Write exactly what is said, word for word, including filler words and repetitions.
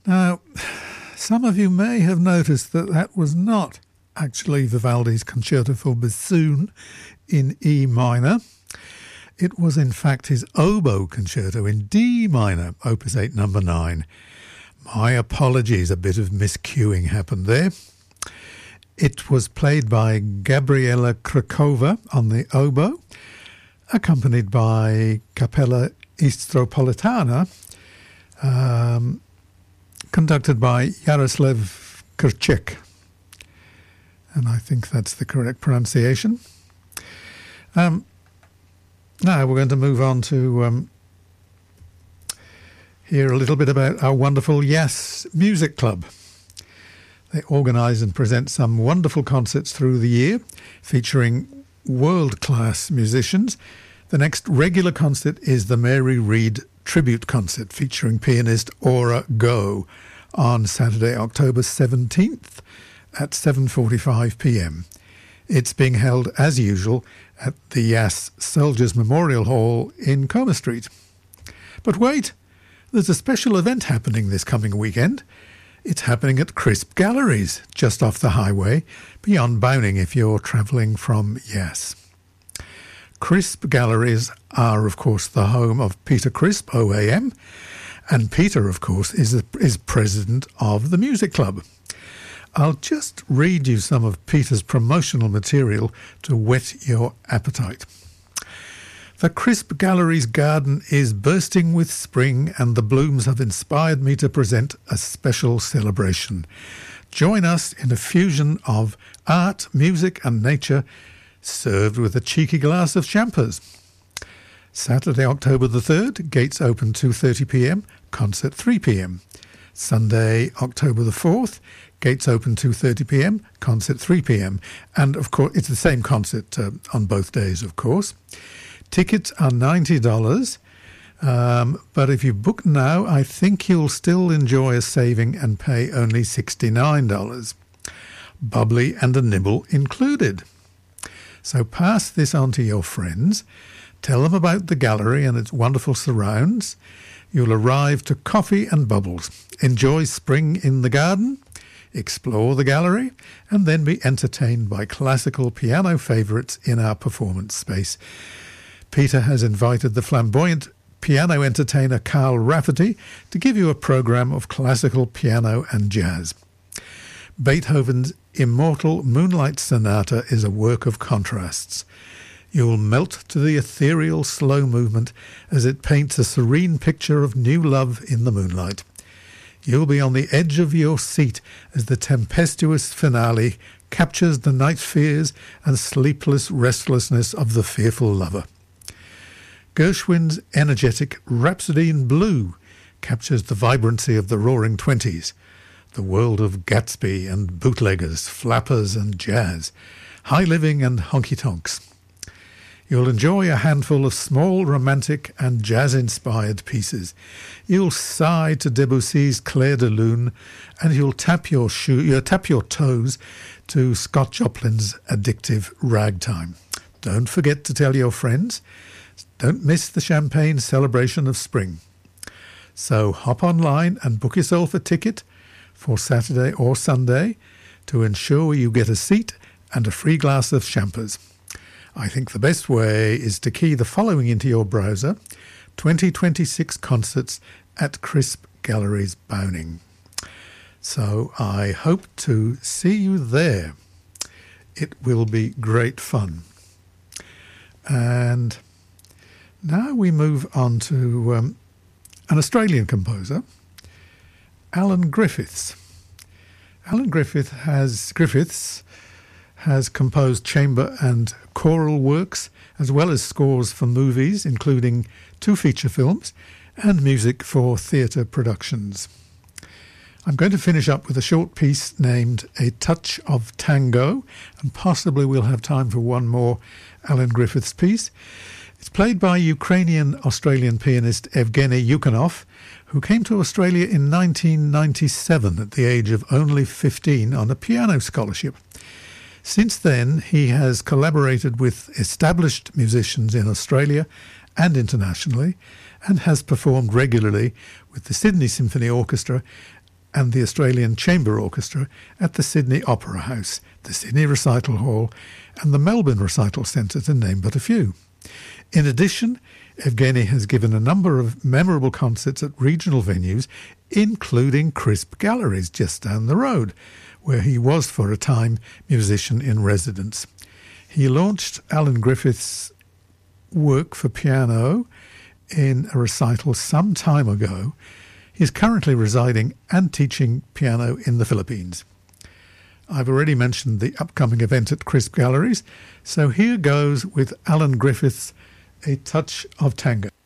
Now, some of you may have noticed that that was not actually Vivaldi's Concerto for Bassoon in E minor. It was in fact his oboe concerto in D minor, Opus eight number nine. My apologies, a bit of miscuing happened there. It was played by Gabriela Krakova on the oboe, accompanied by Capella Istropolitana, um, conducted by Jaroslav Krček. And I think that's the correct pronunciation. Um, now we're going to move on to um, hear a little bit about our wonderful Yass Music Club. They organise and present some wonderful concerts through the year, featuring world-class musicians. The next regular concert is the Mary Read Tribute Concert, featuring pianist Aura Go, on Saturday, October seventeenth at seven forty-five p.m. It's being held, as usual, at the Yass Soldiers Memorial Hall in Comer Street. But wait, there's a special event happening this coming weekend. It's happening at Crisp Galleries, just off the highway, beyond Bowning if you're travelling from Yass. Crisp Galleries are, of course, the home of Peter Crisp, O A M, and Peter, of course, is, the, is president of the music club. I'll just read you some of Peter's promotional material to whet your appetite. The Crisp Galleries garden is bursting with spring, and the blooms have inspired me to present a special celebration. Join us in a fusion of art, music and nature, served with a cheeky glass of champers. Saturday, October the third, gates open two thirty p.m, concert three p.m. Sunday, October the fourth, gates open two thirty p.m, concert three p.m. And, of course, it's the same concert uh, on both days, of course. Tickets are ninety dollars, um, but if you book now, I think you'll still enjoy a saving and pay only sixty-nine dollars. Bubbly and a nibble included. So pass this on to your friends. Tell them about the gallery and its wonderful surrounds. You'll arrive to coffee and bubbles, enjoy spring in the garden, explore the gallery, and then be entertained by classical piano favourites in our performance space. Peter has invited the flamboyant piano entertainer Carl Rafferty to give you a programme of classical piano and jazz. Beethoven's immortal Moonlight Sonata is a work of contrasts. You'll melt to the ethereal slow movement as it paints a serene picture of new love in the moonlight. You'll be on the edge of your seat as the tempestuous finale captures the night fears and sleepless restlessness of the fearful lover. Gershwin's energetic Rhapsody in Blue captures the vibrancy of the Roaring Twenties, the world of Gatsby and bootleggers, flappers and jazz, high living and honky-tonks. You'll enjoy a handful of small romantic and jazz-inspired pieces. You'll sigh to Debussy's Clair de Lune, and you'll tap your shoe, you'll tap your toes to Scott Joplin's addictive Ragtime. Don't forget to tell your friends. Don't miss the champagne celebration of spring. So hop online and book yourself a ticket for Saturday or Sunday to ensure you get a seat and a free glass of champers. I think the best way is to key the following into your browser: twenty twenty-six concerts at Crisp Galleries Bowning. So I hope to see you there. It will be great fun. And now we move on to um, an Australian composer, Alan Griffiths. Alan Griffith has Griffiths has composed chamber and choral works, as well as scores for movies, including two feature films, and music for theatre productions. I'm going to finish up with a short piece named A Touch of Tango, and possibly we'll have time for one more Alan Griffiths piece. It's played by Ukrainian-Australian pianist Evgeny Yukhanov, who came to Australia in nineteen ninety-seven at the age of only fifteen on a piano scholarship. Since then, he has collaborated with established musicians in Australia and internationally, and has performed regularly with the Sydney Symphony Orchestra and the Australian Chamber Orchestra at the Sydney Opera House, the Sydney Recital Hall, and the Melbourne Recital Centre, to name but a few. In addition, Evgeny has given a number of memorable concerts at regional venues, including Crisp Galleries just down the road, where he was for a time musician in residence. He launched Alan Griffith's work for piano in a recital some time ago. He is currently residing and teaching piano in the Philippines. I've already mentioned the upcoming event at Crisp Galleries, so here goes with Alan Griffith's A Touch of Tango.